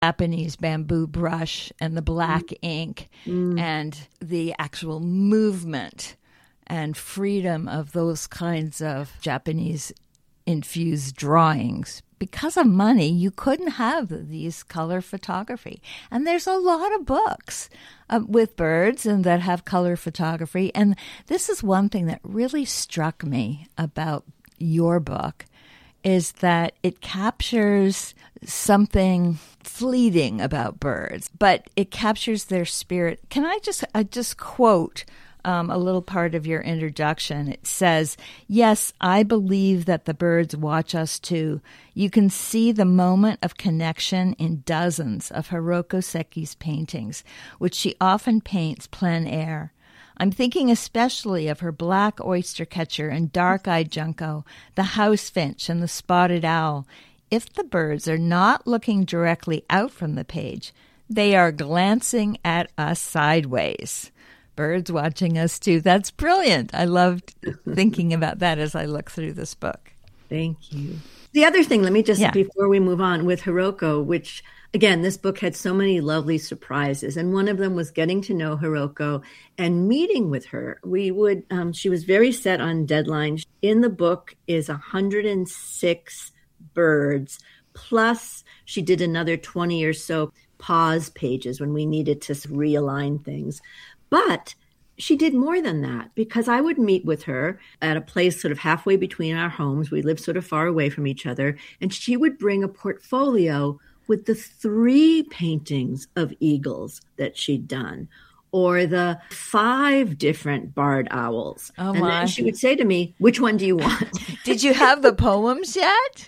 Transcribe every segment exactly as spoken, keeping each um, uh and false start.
Japanese bamboo brush and the black mm. ink mm. and the actual movement and freedom of those kinds of Japanese infused drawings. Because of money, you couldn't have these color photography. And there's a lot of books uh, with birds and that have color photography. And this is one thing that really struck me about your book, is that it captures something fleeting about birds, but it captures their spirit. Can I just I just quote Um, a little part of your introduction? It says, "Yes, I believe that the birds watch us too. You can see the moment of connection in dozens of Hiroko Seki's paintings, which she often paints plein air. I'm thinking especially of her black oyster catcher and dark-eyed junco, the house finch and the spotted owl. If the birds are not looking directly out from the page, they are glancing at us sideways. Birds watching us too." That's brilliant. I loved thinking about that as I look through this book. Thank you. The other thing, let me just, yeah. before we move on, with Hiroko, which, again, this book had so many lovely surprises. And one of them was getting to know Hiroko and meeting with her. We would, um, she was very set on deadlines. In the book is one hundred six birds, plus she did another twenty or so pause pages when we needed to realign things. But she did more than that, because I would meet with her at a place sort of halfway between our homes. We lived sort of far away from each other. And she would bring a portfolio with the three paintings of eagles that she'd done, or the five different barred owls. Oh, and my. Then she would say to me, "Which one do you want?" Did you have the poems yet?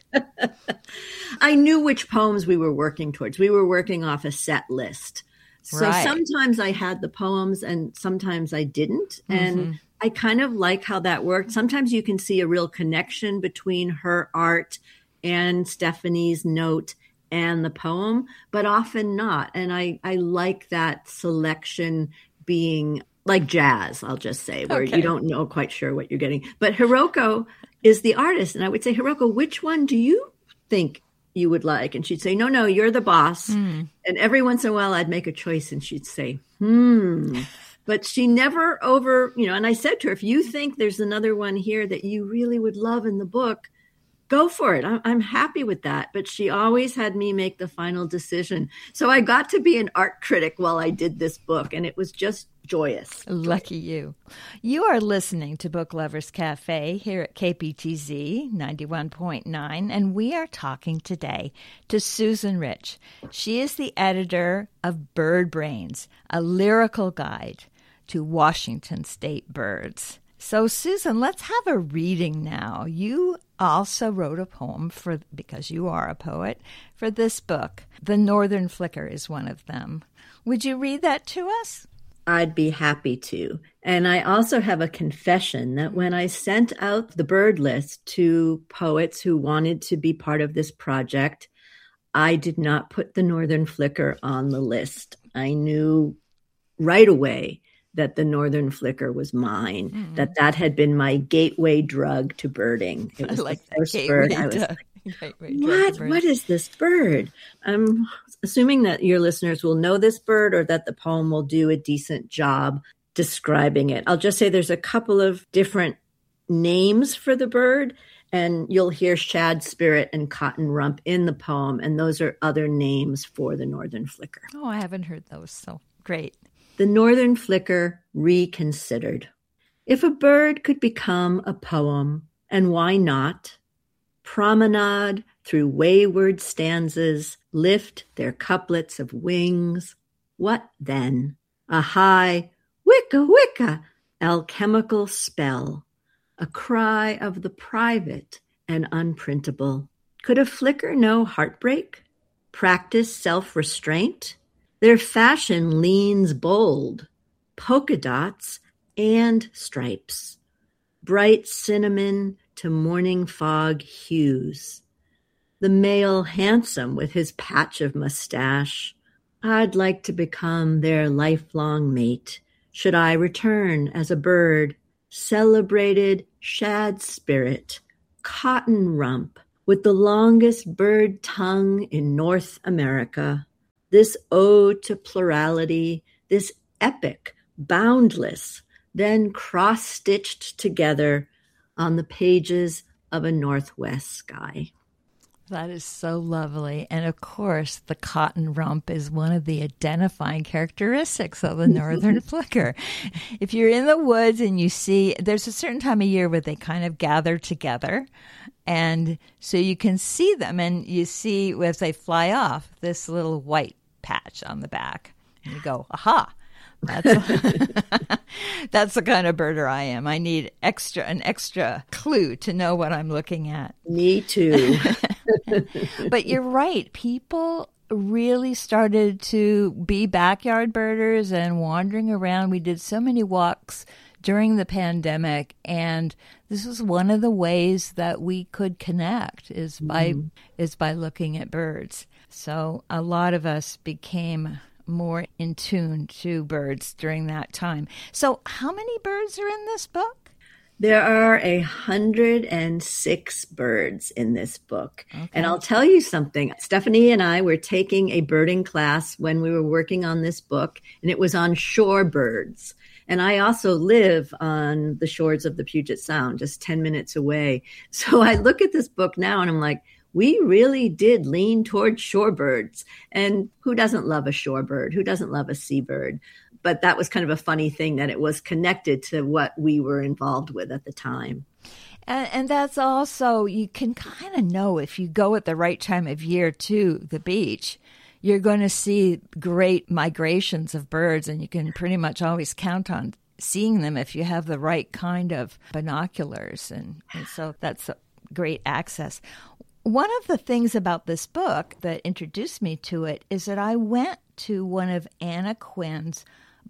I knew which poems we were working towards. We were working off a set list. So right. sometimes I had the poems and sometimes I didn't. And mm-hmm. I kind of like how that worked. Sometimes you can see a real connection between her art and Stephanie's note and the poem, but often not. And I, I like that selection being like jazz, I'll just say, where okay. you don't know quite sure what you're getting. But Hiroko is the artist. And I would say, "Hiroko, which one do you think you would like?" And she'd say, "No, no, you're the boss." Mm. And every once in a while I'd make a choice and she'd say, hmm. But she never over, you know, and I said to her, "If you think there's another one here that you really would love in the book, go for it. I'm, I'm happy with that." But she always had me make the final decision. So I got to be an art critic while I did this book, and it was just joyous. Lucky you. You are listening to Book Lovers Cafe here at K P T Z ninety-one point nine, and we are talking today to Susan Rich. She is the editor of Bird Brains, a lyrical guide to Washington state birds. So, Susan, let's have a reading now. You also wrote a poem, for because you are a poet, for this book. The Northern Flicker is one of them. Would you read that to us? I'd be happy to. And I also have a confession that when I sent out the bird list to poets who wanted to be part of this project, I did not put the Northern Flicker on the list. I knew right away that the Northern Flicker was mine, mm-hmm. that that had been my gateway drug to birding. It was I like the first that bird. Gateway I was drug. like, what? What is this bird? I'm assuming that your listeners will know this bird, or that the poem will do a decent job describing it. I'll just say there's a couple of different names for the bird, and you'll hear shad spirit and cotton rump in the poem, and those are other names for the Northern Flicker. Oh, I haven't heard those, so great. The Northern Flicker Reconsidered. If a bird could become a poem, and why not, promenade through wayward stanzas, lift their couplets of wings, what then? A high wicka wicka alchemical spell, a cry of the private and unprintable. Could a flicker know heartbreak? Practice self-restraint? Their fashion leans bold, polka dots and stripes, bright cinnamon to morning fog hues. The male handsome with his patch of mustache. I'd like to become their lifelong mate, should I return as a bird, celebrated shad spirit, cotton rump, with the longest bird tongue in North America. this ode to plurality, this epic, boundless, then cross-stitched together on the pages of a northwest sky. That is so lovely. And of course, the cotton rump is one of the identifying characteristics of the northern flicker. If you're in the woods and you see, there's a certain time of year where they kind of gather together. And so you can see them, and you see as they fly off this little white patch on the back. And you go, aha. That's that's the kind of birder I am. I need extra an extra clue to know what I'm looking at. Me too. But you're right. People really started to be backyard birders and wandering around. We did so many walks during the pandemic, and this was one of the ways that we could connect is by mm. is by looking at birds. So a lot of us became more in tune to birds during that time. So how many birds are in this book? There are a hundred and six birds in this book. Okay. And I'll tell you something. Stephanie and I were taking a birding class when we were working on this book, and it was on shore birds. And I also live on the shores of the Puget Sound, just ten minutes away. So I look at this book now and I'm like, we really did lean towards shorebirds. And who doesn't love a shorebird? Who doesn't love a seabird? But that was kind of a funny thing that it was connected to what we were involved with at the time. And, and that's also, you can kind of know if you go at the right time of year to the beach, you're going to see great migrations of birds, and you can pretty much always count on seeing them if you have the right kind of binoculars. And, and so that's a great access. One of the things about this book that introduced me to it is that I went to one of Anna Quinn's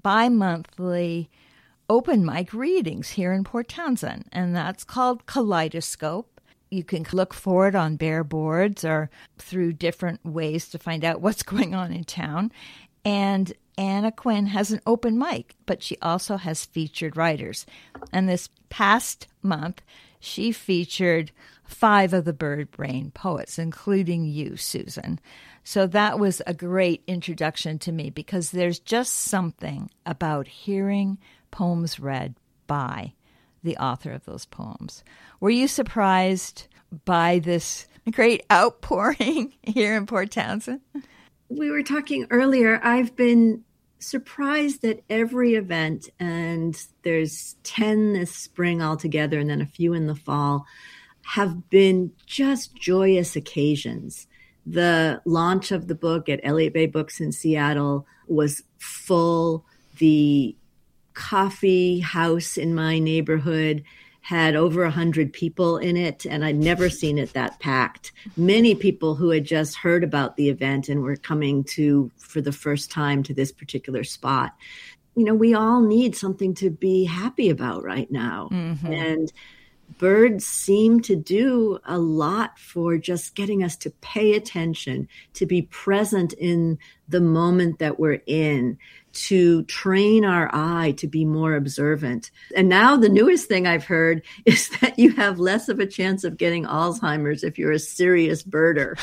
bi-monthly open mic readings here in Port Townsend, and that's called Kaleidoscope. You can look for it on Bear Boards or through different ways to find out what's going on in town. And Anna Quinn has an open mic, but she also has featured writers. And this past month, she featured five of the Bird Brain poets, including you, Susan. So that was a great introduction to me because there's just something about hearing poems read by the author of those poems. Were you surprised by this great outpouring here in Port Townsend? We were talking earlier. I've been surprised at every event, and there's ten this spring altogether and then a few in the fall, have been just joyous occasions. The launch of the book at Elliott Bay Books in Seattle was full. The coffee house in my neighborhood had over one hundred people in it, and I'd never seen it that packed. Many people who had just heard about the event and were coming to, for the first time, to this particular spot. You know, we all need something to be happy about right now. Mm-hmm. And birds seem to do a lot for just getting us to pay attention, to be present in the moment that we're in, to train our eye to be more observant. And now the newest thing I've heard is that you have less of a chance of getting Alzheimer's if you're a serious birder.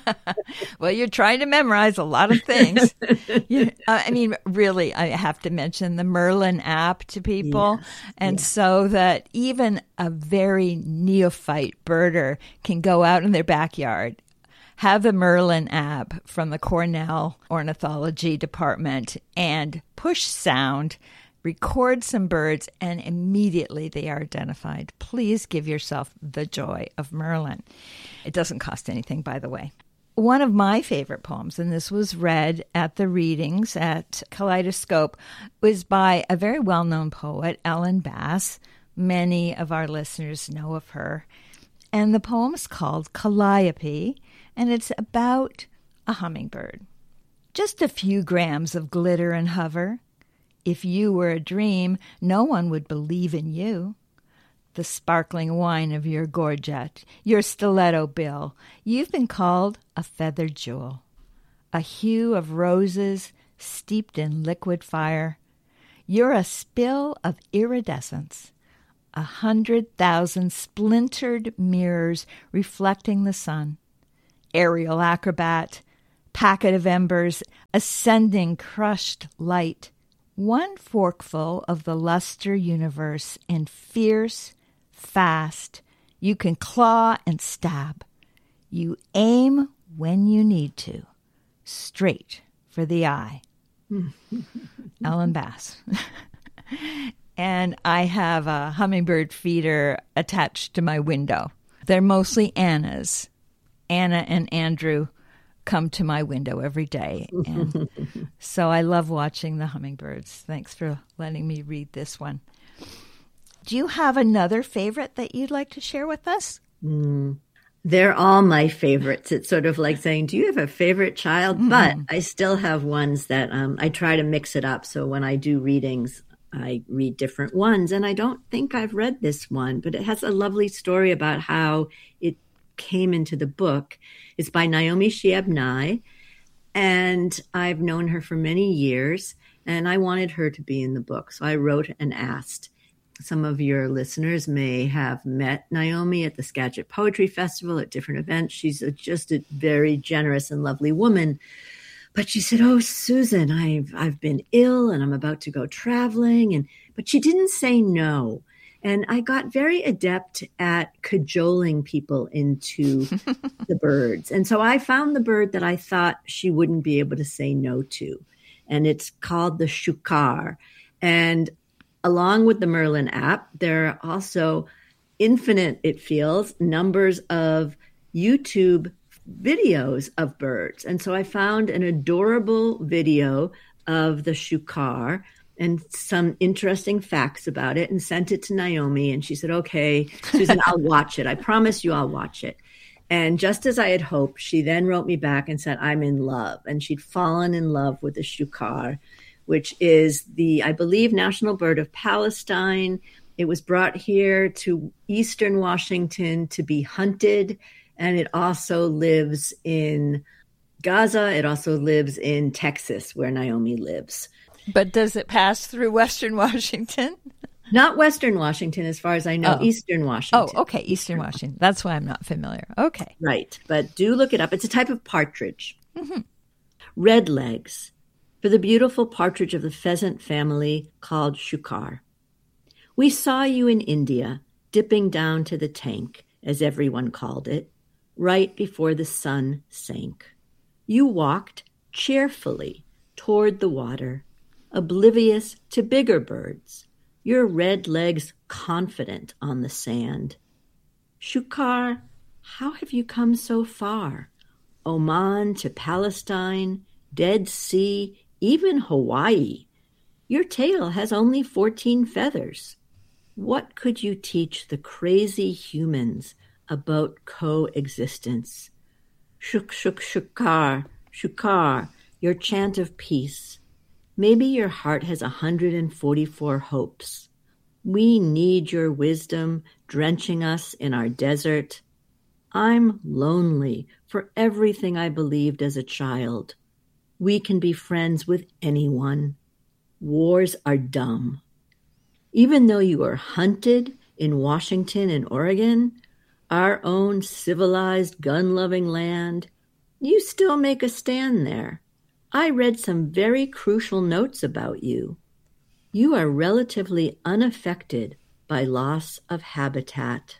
Well, you're trying to memorize a lot of things. you, uh, I mean, really, I have to mention the Merlin app to people. Yes, and yes. So that even a very neophyte birder can go out in their backyard, have the Merlin app from the Cornell Ornithology Department, and push sound, record some birds, and immediately they are identified. Please give yourself the joy of Merlin. It doesn't cost anything, by the way. One of my favorite poems, and this was read at the readings at Kaleidoscope, was by a very well-known poet, Ellen Bass. Many of our listeners know of her. And the poem is called Calliope, and it's about a hummingbird. Just a few grams of glitter and hover. If you were a dream, no one would believe in you. The sparkling wine of your gorget, your stiletto bill, you've been called a feathered jewel. A hue of roses steeped in liquid fire. You're a spill of iridescence. A hundred thousand splintered mirrors reflecting the sun. Aerial acrobat, packet of embers, ascending crushed light, one forkful of the luster universe, and fierce, fast, you can claw and stab. You aim when you need to, straight for the eye. Ellen Bass. And I have a hummingbird feeder attached to my window. They're mostly Anna's. Anna and Andrew come to my window every day. And so I love watching the hummingbirds. Thanks for letting me read this one. Do you have another favorite that you'd like to share with us? Mm. They're all my favorites. It's sort of like saying, do you have a favorite child? Mm-hmm. But I still have ones that um, I try to mix it up. So when I do readings, I read different ones. And I don't think I've read this one, but it has a lovely story about how it came into the book. It's by Naomi Shihab Nye. And I've known her for many years. And I wanted her to be in the book. So I wrote and asked. Some of your listeners may have met Naomi at the Skagit Poetry Festival at different events. She's a, just a very generous and lovely woman. But she said, oh, Susan, I've I've been ill and I'm about to go traveling. And but she didn't say no. And I got very adept at cajoling people into the birds. And so I found the bird that I thought she wouldn't be able to say no to. And it's called the shukar. And along with the Merlin app, there are also infinite, it feels, numbers of YouTube videos of birds. And so I found an adorable video of the shukar and some interesting facts about it and sent it to Naomi. And she said, okay, Susan, I'll watch it. I promise you I'll watch it. And just as I had hoped, she then wrote me back and said, I'm in love. And she'd fallen in love with the shukar, which is the, I believe, national bird of Palestine. It was brought here to eastern Washington to be hunted, and it also lives in Gaza. It also lives in Texas, where Naomi lives. But does it pass through western Washington? Not western Washington, as far as I know, oh. eastern Washington. Oh, okay, eastern Washington. That's why I'm not familiar. Okay. Right, but do look it up. It's a type of partridge. Mm-hmm. Redlegs. For the beautiful partridge of the pheasant family called shukar. We saw you in India, dipping down to the tank, as everyone called it, right before the sun sank. You walked cheerfully toward the water, oblivious to bigger birds, your red legs confident on the sand. Shukar, how have you come so far? Oman to Palestine, Dead Sea, even Hawaii. Your tail has only fourteen feathers. What could you teach the crazy humans about coexistence? Shuk, shuk, shukar, shukar, your chant of peace. Maybe your heart has one hundred forty-four hopes. We need your wisdom drenching us in our desert. I'm lonely for everything I believed as a child. We can be friends with anyone. Wars are dumb. Even though you are hunted in Washington and Oregon, our own civilized, gun-loving land, you still make a stand there. I read some very crucial notes about you. You are relatively unaffected by loss of habitat.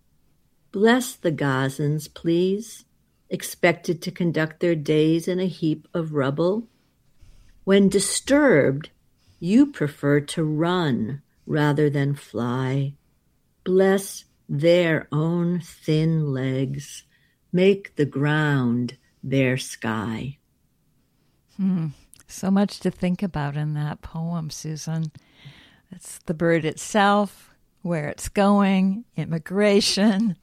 Bless the Gazans, please, expected to conduct their days in a heap of rubble. When disturbed, you prefer to run rather than fly. Bless their own thin legs. Make the ground their sky. Hmm. So much to think about in that poem, Susan. It's the bird itself, where it's going, immigration,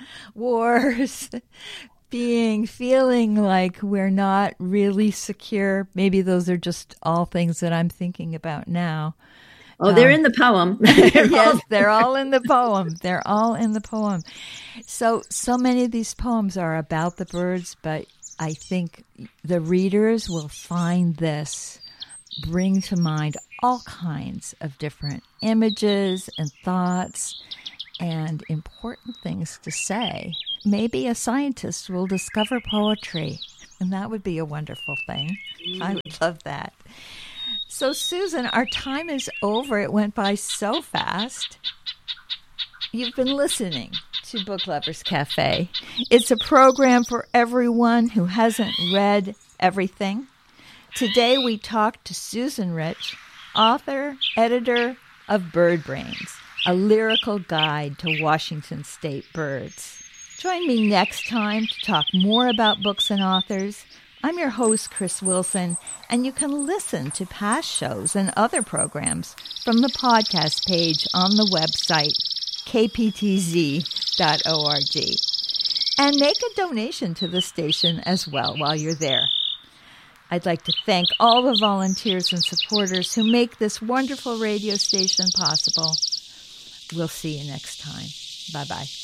wars, being, feeling like we're not really secure. Maybe those are just all things that I'm thinking about now. Oh, they're um, in the poem. Yes, they're all in the poem. They're all in the poem. So, so many of these poems are about the birds, but I think the readers will find this bring to mind all kinds of different images and thoughts and important things to say. Maybe a scientist will discover poetry and that would be a wonderful thing. Mm. I would love that. So, Susan, our time is over. It went by so fast. You've been listening to Book Lovers Cafe. It's a program for everyone who hasn't read everything. Today we talked to Susan Rich, author, editor of Bird Brains, a lyrical guide to Washington state birds. Join me next time to talk more about books and authors. I'm your host, Chris Wilson, and you can listen to past shows and other programs from the podcast page on the website, k p t z dot org. And make a donation to the station as well while you're there. I'd like to thank all the volunteers and supporters who make this wonderful radio station possible. We'll see you next time. Bye-bye.